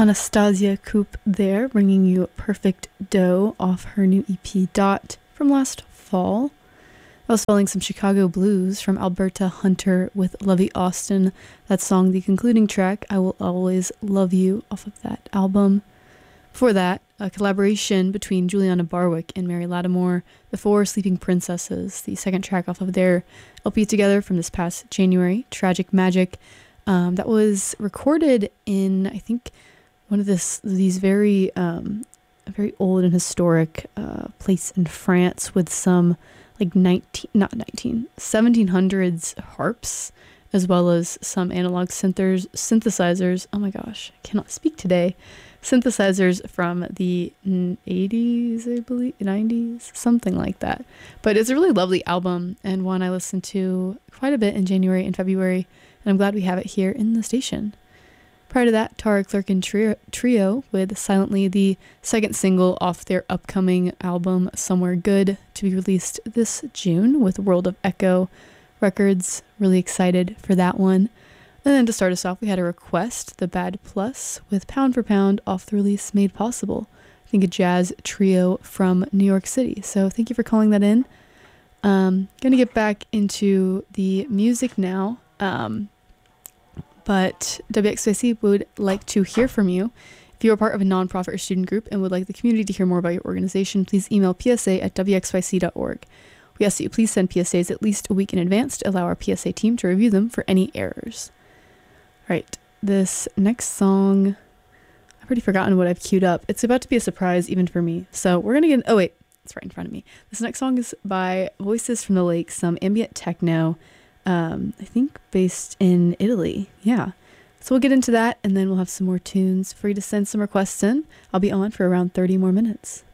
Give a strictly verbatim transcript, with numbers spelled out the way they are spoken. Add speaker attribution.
Speaker 1: Anastasia Coop there, bringing you Perfect Dough off her new E P Dot from last fall. I was spelling some Chicago blues from Alberta Hunter with Lovey Austin. That song, the concluding track, I Will Always Love You, off of that album. Before that, a collaboration between Juliana Barwick and Mary Lattimore, Before Sleeping Princesses, the second track off of their L P Together from this past January, Tragic Magic. Um, that was recorded in, I think, one of this these very um, very old and historic uh, place in France with some like nineteen not nineteen seventeen hundreds harps, as well as some analog synthers synthesizers. Oh my gosh, I cannot speak today. Synthesizers from the eighties, I believe, nineties, something like that. But it's a really lovely album and one I listened to quite a bit in January and February, and I'm glad we have it here in the station. Prior to that, Tara Clerkin trio, trio with Silently, the second single off their upcoming album Somewhere Good, to be released this June with World of Echo Records. Really excited for that one. And then to start us off, we had a request, The Bad Plus, with Pound for Pound off the release Made Possible. I think a jazz trio from New York City. So thank you for calling that in. Um, gonna get back into the music now. Um, But W X Y C would like to hear from you. If you are part of a nonprofit or student group and would like the community to hear more about your organization, please email p s a at w x y c dot org. We ask that you please send P S As at least a week in advance to allow our P S A team to review them for any errors. All right, this next song, I've already forgotten what I've queued up. It's about to be a surprise even for me. So we're going to get, oh wait, it's right in front of me. This next song is by Voices from the Lake, some ambient techno. Um, I think based in Italy. Yeah. So we'll get into that and then we'll have some more tunes for you to send some requests in. I'll be on for around thirty more minutes.